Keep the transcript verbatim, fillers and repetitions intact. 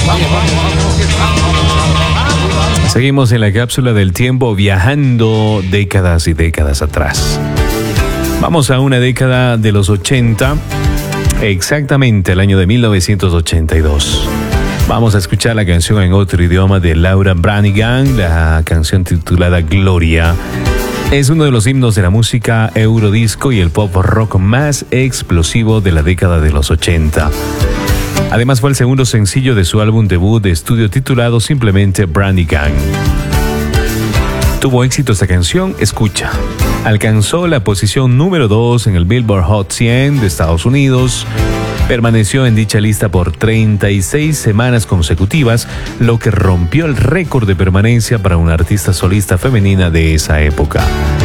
Seguimos en la cápsula del tiempo viajando décadas y décadas atrás. Vamos a una década de los ochenta, exactamente el año de mil novecientos ochenta y dos. Vamos a escuchar la canción en otro idioma de Laura Branigan, la canción titulada Gloria. Es uno de los himnos de la música eurodisco y el pop rock más explosivo de la década de los ochenta. Además fue el segundo sencillo de su álbum debut de estudio titulado simplemente Branigan. Tuvo éxito esta canción, escucha. Alcanzó la posición número dos en el Billboard Hot cien de Estados Unidos. Permaneció en dicha lista por treinta y seis semanas consecutivas, lo que rompió el récord de permanencia para una artista solista femenina de esa época.